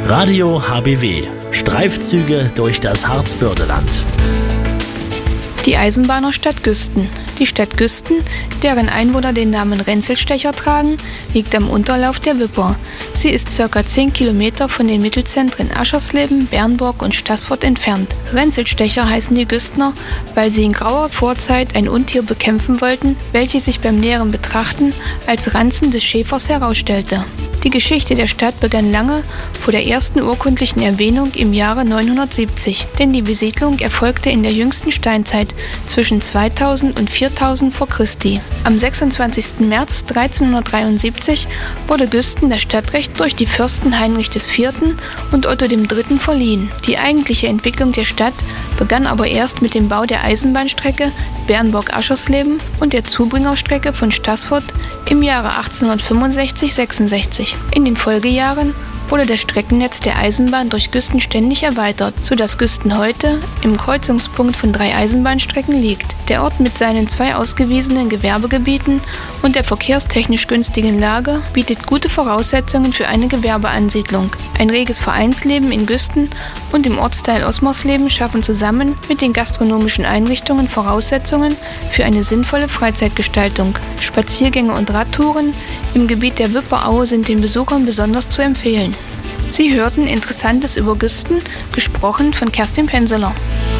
Radio HBW. Streifzüge durch das Harzbördeland. Die Eisenbahnerstadt Güsten. Die Stadt Güsten, deren Einwohner den Namen Renzelstecher tragen, liegt am Unterlauf der Wipper. Sie ist ca. 10 Kilometer von den Mittelzentren Aschersleben, Bernburg und Staßfurt entfernt. Renzelstecher heißen die Güstner, weil sie in grauer Vorzeit ein Untier bekämpfen wollten, welches sich beim näheren Betrachten als Ranzen des Schäfers herausstellte. Die Geschichte der Stadt begann lange vor der ersten urkundlichen Erwähnung im Jahre 970, denn die Besiedlung erfolgte in der jüngsten Steinzeit zwischen 2000 und 4000 vor Christi. Am 26. März 1373 wurde Güsten das Stadtrecht durch die Fürsten Heinrich IV. Und Otto III. Verliehen. Die eigentliche Entwicklung der Stadt begann aber erst mit dem Bau der Eisenbahnstrecke Bernburg-Aschersleben und der Zubringerstrecke von Staßfurt im Jahre 1865-66. In den Folgejahren wurde das Streckennetz der Eisenbahn durch Güsten ständig erweitert, sodass Güsten heute im Kreuzungspunkt von 3 Eisenbahnstrecken liegt. Der Ort mit seinen 2 ausgewiesenen Gewerbegebieten und der verkehrstechnisch günstigen Lage bietet gute Voraussetzungen für eine Gewerbeansiedlung. Ein reges Vereinsleben in Güsten und im Ortsteil Osmarsleben schaffen zusammen mit den gastronomischen Einrichtungen Voraussetzungen für eine sinnvolle Freizeitgestaltung. Spaziergänge und Radtouren im Gebiet der Wipperaue sind den Besuchern besonders zu empfehlen. Sie hörten Interessantes über Güsten, gesprochen von Kerstin Penseler.